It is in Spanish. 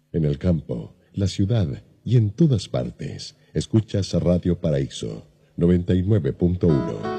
en el campo, la ciudad y en todas partes. Escuchas Radio Paraíso 99.1.